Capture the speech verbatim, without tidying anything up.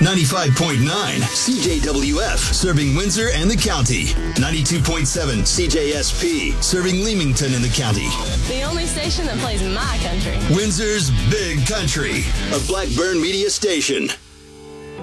ninety-five point nine C J W F, serving Windsor and the county. ninety-two point seven C J S P, serving Leamington and the county. The only station that plays my country. Windsor's Big Country, a Blackburn media station.